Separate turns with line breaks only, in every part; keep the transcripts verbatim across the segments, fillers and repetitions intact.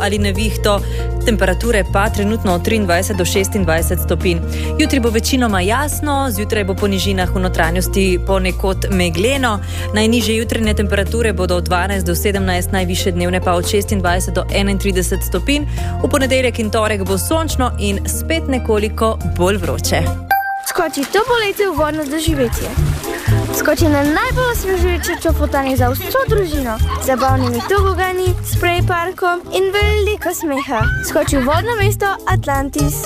ali nevihto, temperature pa trenutno od triindvajset do šestindvajset stopinj. Jutri bo večinoma jasno, zjutraj bo po nižinah v notranjosti ponekod megleno. Najnižje jutranje temperature bodo od dvanajst do sedemnajst, najvišje dnevne pa od šestindvajset do enaintrideset stopinj. V ponedeljek in torek bo sončno in spet nekoliko bolj vroče.
Skoči to poletje v vodno doživetje. Skoči na najbolj osvežujoče čofotanje za vso družino, z zabavnimi tobogani, sprej parkom in veliko smeha. Skoči v vodno mesto Atlantis.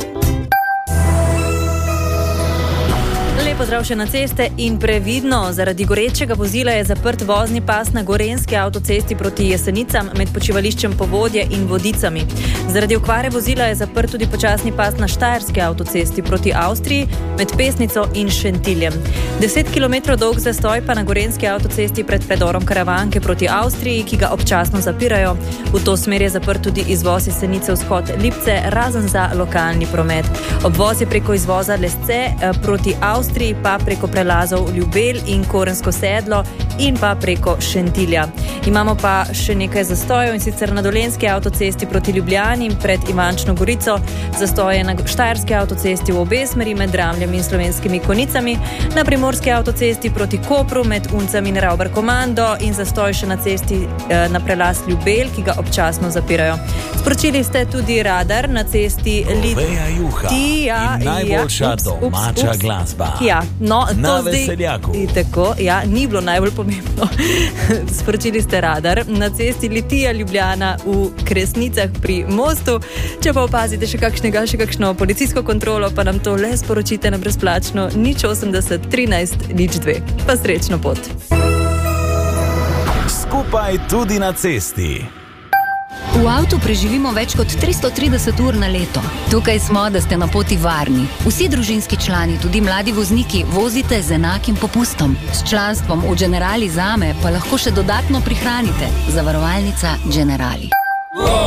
Lep pozdrav še na ceste in previdno. Zaradi gorečega vozila je zaprt vozni pas na Gorenjski avtocesti proti Jesenicam med počivališčem Povodje in Vodicami. Zaradi okvare vozila je zaprt tudi počasni pas na Štajerski avtocesti proti Avstriji med Pesnico in Šentiljem. Deset kilometrov dolg zastoj pa na Gorenjski avtocesti pred predorom Karavanke proti Avstriji, ki ga občasno zapirajo. V to smer je zaprt tudi izvoz Jesenice vzhod Lipce, razen za lokalni promet. Obvoz je preko izvoza Lesce proti Avstriji, pa preko prelazov Ljubelj in Korensko sedlo in pa preko Šentilja. Imamo pa še nekaj zastojev, in sicer na Dolenjski avtocesti proti Ljubljani pred Ivančno Gorico, zastoje na Štajerski avtocesti v obe smeri med Dramljem in Slovenskimi Konicami, na Primorski avtocesti proti Kopru med Uncem in Ravbar Komando in zastoj še na cesti eh, na prelaz Ljubelj, ki ga občasno zapirajo. Sporočili ste tudi radar na cesti
Oveja juha
Litija,
in najboljša
ja, ups,
domača
ups, ups.
glasba.
Ja, no,
Na
to
Veseljaku.
zdaj, tako, ja, ni bilo najbolj pomembno. Sporočili ste radar na cesti Litija Ljubljana v Kresnicah pri mostu. Če pa opazite še kakšnega, še kakšno policijsko kontrolo, pa nam to le sporočite na brezplačno nič osemdeset trinajst nič dve. Pa srečno pot.
Skupaj tudi na cesti.
V avtu preživimo več kot tristo trideset ur na leto. Tukaj smo, da ste na poti varni. Vsi družinski člani, tudi mladi vozniki, vozite z enakim popustom. S članstvom v Generali Zame pa lahko še dodatno prihranite. Zavarovalnica Generali.